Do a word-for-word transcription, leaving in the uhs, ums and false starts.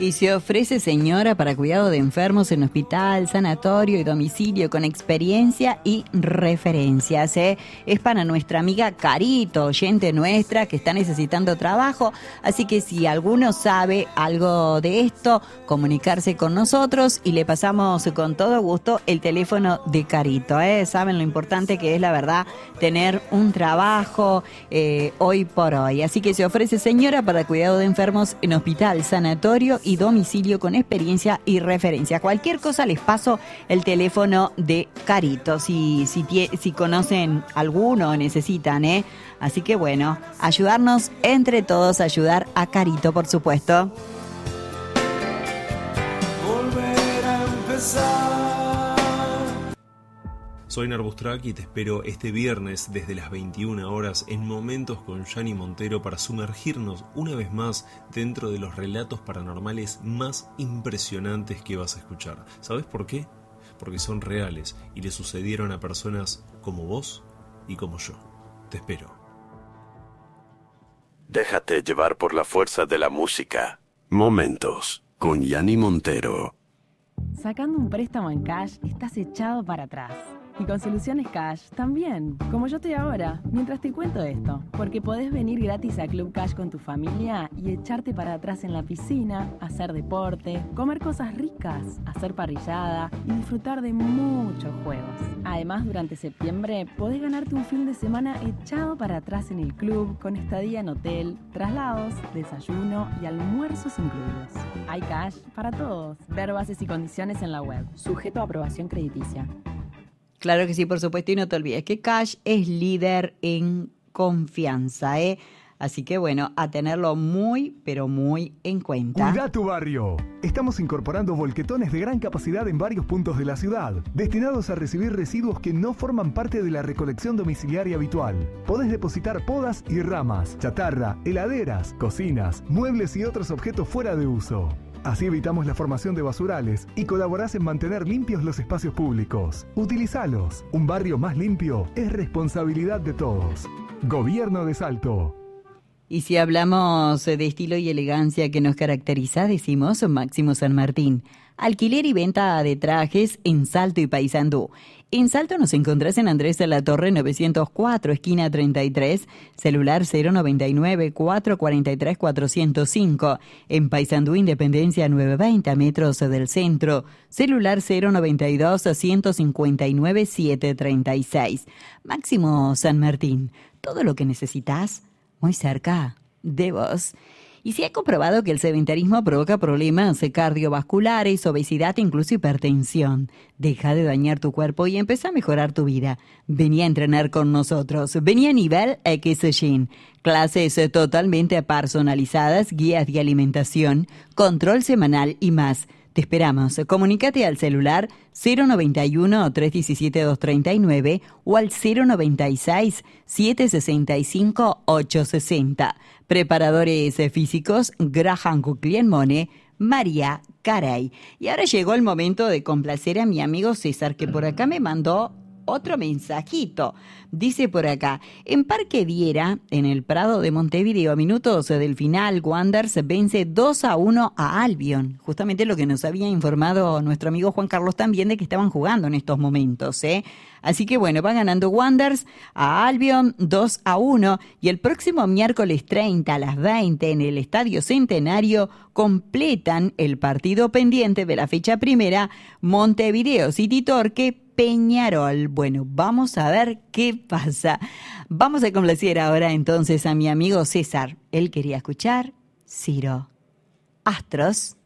Y se ofrece señora para cuidado de enfermos en hospital, sanatorio y domicilio con experiencia y referencias. ¿eh? Es para nuestra amiga Carito, oyente nuestra que está necesitando trabajo. Así que si alguno sabe algo de esto, comunicarse con nosotros y le pasamos con todo gusto el teléfono de Carito. ¿eh? Saben lo importante que es, la verdad, tener un trabajo eh, hoy por hoy. Así que se ofrece señora para cuidado de enfermos en hospital, sanatorio y domicilio con experiencia y referencia. Cualquier cosa les paso el teléfono de Carito, si, si, si conocen alguno o necesitan, ¿eh? Así que bueno, ayudarnos entre todos, ayudar a Carito, por supuesto. Volver a empezar. Soy Narbustrak y te espero este viernes desde las veintiuna horas en Momentos con Yanni Montero para sumergirnos una vez más dentro de los relatos paranormales más impresionantes que vas a escuchar. ¿Sabes por qué? Porque son reales y le sucedieron a personas como vos y como yo. Te espero. Déjate llevar por la fuerza de la música. Momentos con Yanni Montero. Sacando un préstamo en cash, estás echado para atrás. Y con Soluciones Cash también, como yo estoy ahora, mientras te cuento esto. Porque podés venir gratis a Club Cash con tu familia y echarte para atrás en la piscina, hacer deporte, comer cosas ricas, hacer parrillada y disfrutar de muchos juegos. Además, durante septiembre podés ganarte un fin de semana echado para atrás en el club con estadía en hotel, traslados, desayuno y almuerzos incluidos. Hay cash para todos. Ver bases y condiciones en la web. Sujeto a aprobación crediticia. Claro que sí, por supuesto, y no te olvides que Cash es líder en confianza, ¿eh? Así que bueno, a tenerlo muy, pero muy en cuenta. Cuida tu barrio. Estamos incorporando volquetones de gran capacidad en varios puntos de la ciudad, destinados a recibir residuos que no forman parte de la recolección domiciliaria habitual. Podés depositar podas y ramas, chatarra, heladeras, cocinas, muebles y otros objetos fuera de uso. Así evitamos la formación de basurales y colaborás en mantener limpios los espacios públicos. Utilizalos. Un barrio más limpio es responsabilidad de todos. Gobierno de Salto. Y si hablamos de estilo y elegancia que nos caracteriza, decimos Máximo San Martín. Alquiler y venta de trajes en Salto y Paysandú. En Salto nos encontrás en Andrés de la Torre novecientos cuatro, esquina treinta y tres, celular cero noventa y nueve, cuatrocientos cuarenta y tres, cuatrocientos cinco. En Paysandú, Independencia novecientos veinte, metros del centro, celular cero noventa y dos, ciento cincuenta y nueve, setecientos treinta y seis. Máximo San Martín, todo lo que necesitas muy cerca de vos. Y se ha comprobado que el sedentarismo provoca problemas cardiovasculares, obesidad e incluso hipertensión. Deja de dañar tu cuerpo y empieza a mejorar tu vida. Vení a entrenar con nosotros. Vení a Nivel X Gym. Clases totalmente personalizadas, guías de alimentación, control semanal y más. Te esperamos. Comunícate al celular cero noventa y uno, trescientos diecisiete, doscientos treinta y nueve o al cero noventa y seis, setecientos sesenta y cinco, ochocientos sesenta. Preparadores físicos Graham Guglielmone, María Carey. Y ahora llegó el momento de complacer a mi amigo César, que por acá me mandó otro mensajito. Dice por acá, en Parque Viera, en el Prado de Montevideo, a minutos del final, Wanderers vence dos a uno a Albion. Justamente lo que nos había informado nuestro amigo Juan Carlos también de que estaban jugando en estos momentos, ¿eh? Así que bueno, va ganando Wanderers a Albion dos a uno y el próximo miércoles treinta a las veinte en el Estadio Centenario completan el partido pendiente de la fecha primera, Montevideo City Torque Peñarol. Bueno, vamos a ver qué pasa. Vamos a complacer ahora entonces a mi amigo César. Él quería escuchar Ciro. Astros.